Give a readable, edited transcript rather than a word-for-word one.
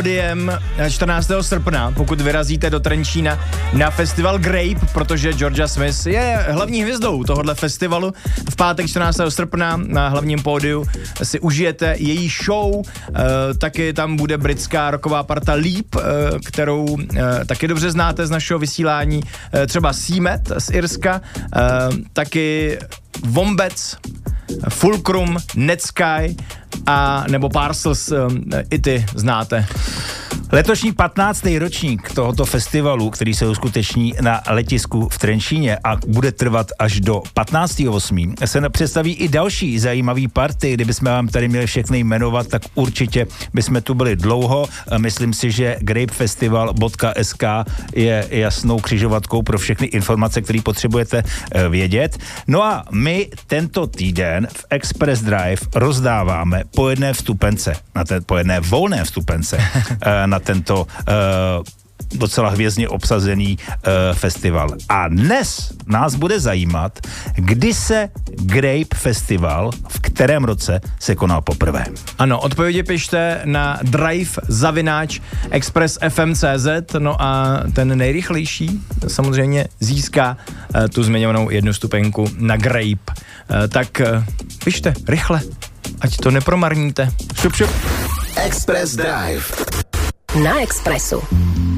Pódiem 14. srpna, pokud vyrazíte do Trenčína na festival Grape, protože Georgia Smith je hlavní hvězdou tohohle festivalu. V pátek 14. srpna na hlavním pódiu si užijete její show, taky tam bude britská rocková parta Leap, kterou taky dobře znáte z našeho vysílání, třeba Seamet z Irska, taky Wombats, Fulcrum, Netsky a nebo Parcels, i ty znáte. Letošní 15. ročník tohoto festivalu, který se uskuteční na letisku v Trenčíně a bude trvat až do 15.8., se představí i další zajímavý party. Kdybychom vám tady měli všechny jmenovat, tak určitě bychom tu byli dlouho. Myslím si, že grapefestival.sk je jasnou křižovatkou pro všechny informace, které potřebujete vědět. No a my tento týden v Express Drive rozdáváme po jedné vstupence, po jedné volné vstupence na tento docela hvězdně obsazený festival. A dnes nás bude zajímat, kdy se Grape Festival, v kterém roce se konal poprvé. Ano, odpovědi pište na drive@expressfm.cz, no a ten nejrychlejší samozřejmě získá tu zmiňovanou jednu stupenku na Grape. Tak pište rychle, ať to nepromarníte. Šup, šup. Express Drive. Na Expressu.